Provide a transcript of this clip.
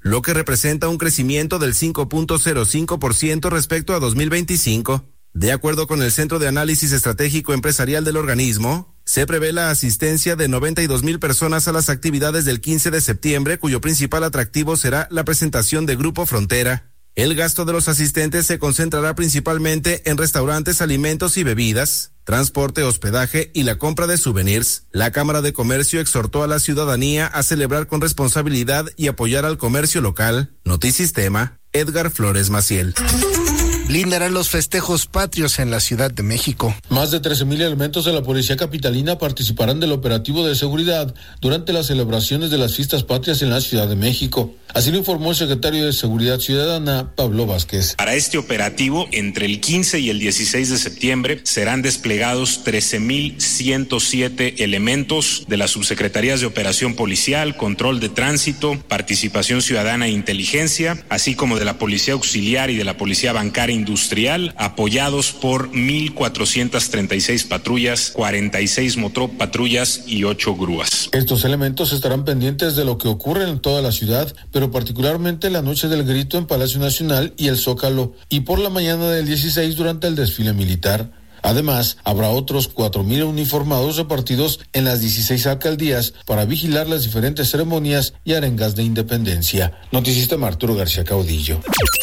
lo que representa un crecimiento del 5.05% respecto a 2025. De acuerdo con el Centro de Análisis Estratégico Empresarial del organismo, se prevé la asistencia de 92,000 personas a las actividades del 15 de septiembre, cuyo principal atractivo será la presentación de Grupo Frontera. El gasto de los asistentes se concentrará principalmente en restaurantes, alimentos y bebidas, transporte, hospedaje y la compra de souvenirs. La Cámara de Comercio exhortó a la ciudadanía a celebrar con responsabilidad y apoyar al comercio local. Notisistema, Edgar Flores Maciel. Blindarán los festejos patrios en la Ciudad de México. Más de 13,000 elementos de la Policía Capitalina participarán del operativo de seguridad durante las celebraciones de las fiestas patrias en la Ciudad de México. Así lo informó el secretario de Seguridad Ciudadana, Pablo Vázquez. Para este operativo, entre el 15 y el 16 de septiembre, serán desplegados 13,107 elementos de las subsecretarías de Operación Policial, Control de Tránsito, Participación Ciudadana e Inteligencia, así como de la Policía Auxiliar y de la Policía Bancaria Industrial, apoyados por 1,436 patrullas, 46 motopatrullas y 8 grúas. Estos elementos estarán pendientes de lo que ocurre en toda la ciudad, pero particularmente la noche del grito en Palacio Nacional y el Zócalo, y por la mañana del 16 durante el desfile militar. Además, habrá otros 4,000 uniformados repartidos en las 16 alcaldías para vigilar las diferentes ceremonias y arengas de independencia. Noticista Arturo García Caudillo.